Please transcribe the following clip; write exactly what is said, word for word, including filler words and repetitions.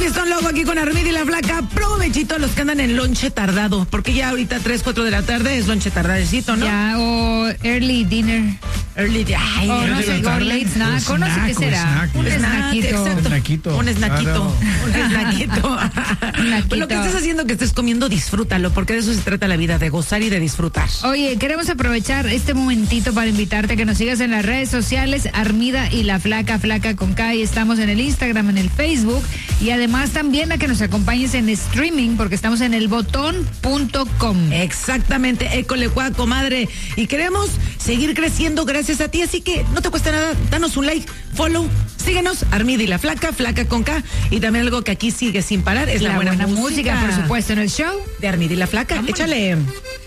Fiestón Loco aquí con Armida y la Flaca. Provechito a los que andan en lonche tardado, porque ya ahorita tres, cuatro de la tarde es lonche tardadecito, ¿no? Ya, o early dinner. Early dinner. Ay, o no sé, o late snack, o no sé qué será. Un snackito. Un snackito. Un snackito. Un snackito. Pues lo que estés haciendo, que estés comiendo, disfrútalo, porque de eso se trata la vida, de gozar y de disfrutar. Oye, queremos aprovechar este momentito para invitarte a que nos sigas en las redes sociales, Armida y la Flaca, Flaca con K, y estamos en el Instagram, en el Facebook, y además también a que nos acompañes en streaming, porque estamos en el botón punto com. Exactamente, école, cuá, comadre, y queremos seguir creciendo gracias a ti, así que no te cuesta nada, danos un like, follow, síguenos, Armida y la Flaca, Flaca con K, y también algo que aquí sigue sin parar es la, la buena, buena música. música, por supuesto, en el show de Armida y la Flaca. Vamos. Échale.